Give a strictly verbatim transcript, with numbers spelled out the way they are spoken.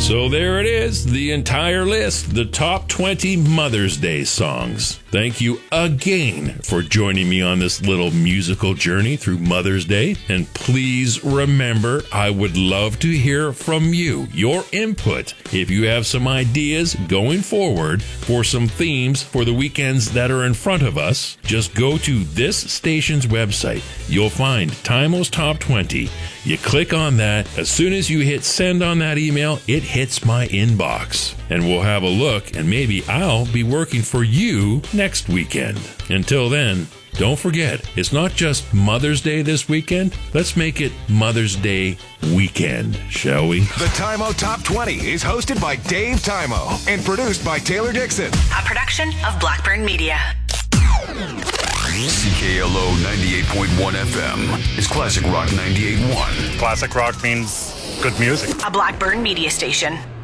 So there it is, the entire list, the top twenty Mother's Day songs. Thank you again for joining me on this little musical journey through Mother's Day. And please remember, I would love to hear from you, your input. If you have some ideas going forward for some themes for the weekends that are in front of us, just go to this station's website. You'll find Timo's Top twenty. You click on that. As soon as you hit send on that email, it hits my inbox. And we'll have a look, and maybe I'll be working for you next weekend. Until then, don't forget, it's not just Mother's Day this weekend. Let's make it Mother's Day weekend, shall we? The Timo Top twenty is hosted by Dave Timo and produced by Taylor Dixon. A production of Blackburn Media. C K L O ninety-eight point one F M is Classic Rock ninety-eight point one. Classic rock means good music. A Blackburn Media station.